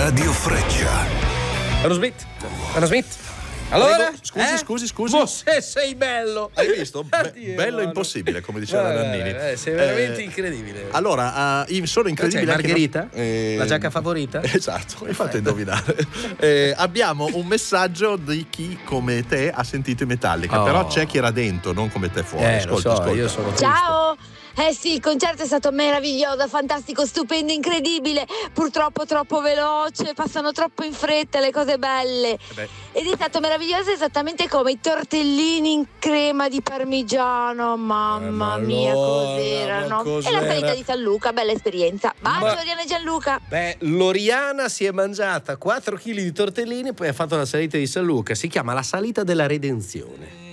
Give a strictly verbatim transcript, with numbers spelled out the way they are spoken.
Radio Freccia. Aerosmith, Aerosmith. Allora? Prego, scusi, eh? scusi, scusi. Oh, se sei bello. Hai visto? Be- Dio, bello no, impossibile, come diceva no. Nannini. Eh, sei veramente Eh, incredibile. Allora, uh, sono incredibile. C'hai anche Margherita? no- eh, La giacca favorita? Esatto, mi hai fatto indovinare. Eh, abbiamo un messaggio di chi come te ha sentito i Metallica, Oh. però c'è chi era dentro, non come te fuori. Eh, ascolta, lo so, ascolta. io sono triste. Ciao! Eh sì, il concerto è stato meraviglioso, fantastico, stupendo, incredibile. Purtroppo troppo veloce, passano troppo in fretta le cose belle. beh. Ed è stato meraviglioso esattamente come i tortellini in crema di parmigiano. Mamma Eh, ma mia, allora, cos'erano? ma cos'era? E la salita di San Luca, bella esperienza. Bacio, Ma- Oriana e Gianluca. Beh, l'Oriana si è mangiata quattro chili di tortellini e poi ha fatto la salita di San Luca. Si chiama la salita della redenzione.